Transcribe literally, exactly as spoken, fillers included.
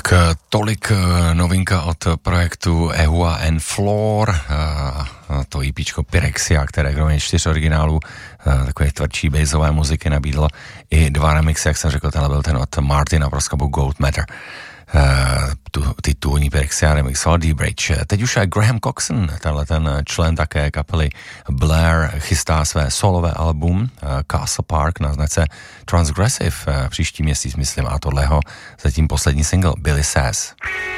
Tak tolik novinka od projektu Ehua and Floor, to EPčko Pyrexia, které kromě čtyř originálů takové tvrdší bassové muziky nabídlo i dva remixy, jak jsem řekl, tenhle byl ten od Martina pro skladbu Gold Matter. Uh, tu, ty tůní Pyrexia remixoval D-Bridge. Teď už Graham Coxon, tenhle ten člen také kapely Blair, chystá své solové album uh, Castle Park na značce Transgressive uh, příští měsíc, myslím, a tohleho zatím poslední single Billy Says.